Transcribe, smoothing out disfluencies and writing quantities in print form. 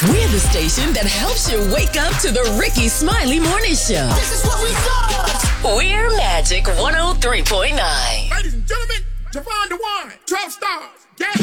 We're the station that helps you wake up to the Ricky Smiley Morning Show. This is what we do. We're Magic 103.9. Ladies and gentlemen, Javon DeWine, 12 stars.